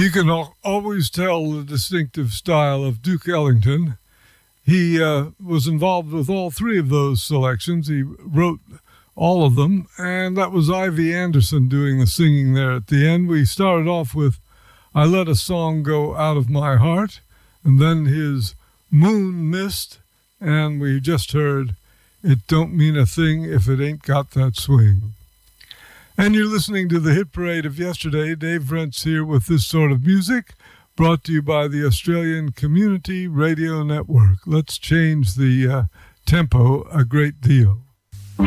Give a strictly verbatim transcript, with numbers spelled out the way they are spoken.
You can al- always tell the distinctive style of Duke Ellington. He uh, was involved with all three of those selections. He wrote all of them, and that was Ivy Anderson doing the singing there at the end. We started off with I Let a Song Go Out of My Heart, and then his Moon Mist, and we just heard It Don't Mean a Thing If It Ain't Got That Swing. And you're listening to the Hit Parade of yesterday. Dave Brent's here with this sort of music, brought to you by the Australian Community Radio Network. Let's change the uh, tempo a great deal.